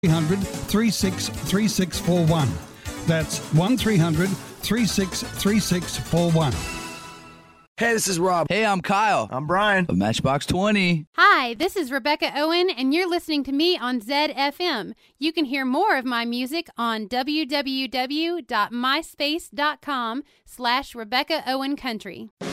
1-300-363641. That's 1-300-363641. Hey, this is Rob. Hey, I'm Kyle. I'm Brian. Of Matchbox 20. Hi, this is Rebecca Owen, and you're listening to me on ZFM. You can hear more of my music on www.myspace.com/Rebecca Owen Country.